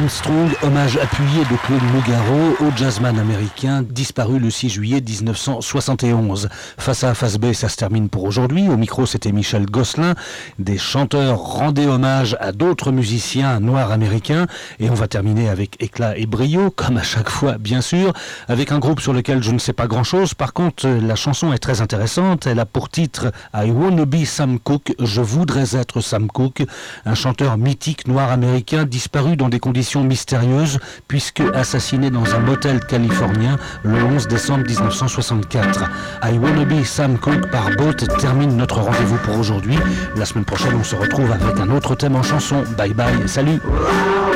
Armstrong, hommage appuyé de Claude Nougaro au jazzman américain disparu le 6 juillet 1971. Face A, face B, ça se termine pour aujourd'hui. Au micro, c'était Michel Gosselin. Des chanteurs rendaient hommage à d'autres musiciens noirs américains. Et on va terminer avec éclat et brio, comme à chaque fois, bien sûr, avec un groupe sur lequel je ne sais pas grand-chose. Par contre, la chanson est très intéressante. Elle a pour titre I Wanna Be Sam Cooke, je voudrais être Sam Cooke, un chanteur mythique noir américain disparu dans des conditions mystérieuses puisque assassiné dans un motel californien le 11 décembre 1964. I Wanna Be Sam Cooke par Boat termine notre rendez-vous pour aujourd'hui. La semaine prochaine, on se retrouve avec un autre thème en chanson. Bye bye, salut.